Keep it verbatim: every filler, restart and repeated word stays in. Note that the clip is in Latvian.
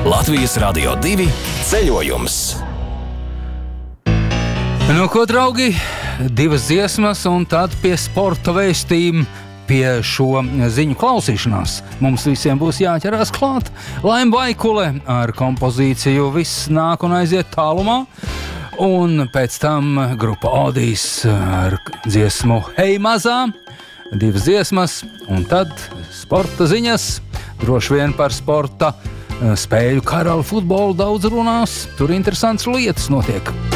Latvijas Radio divi ceļojums. Nu, ko, draugi, divas dziesmas un tad pie sporta vēstījuma, pie šo ziņu klausīšanās. Mums visiem būs jāķerās klāt. Laima Vaikule ar kompozīciju Viss nāk un aiziet tālumā. Un pēc tam grupa Odijs ar dziesmu Hei mazā. Divas dziesmas un tad sporta ziņas. Droši vien par sporta spēļu karali futbolu daudz runās. Tur interesants lietas notiek.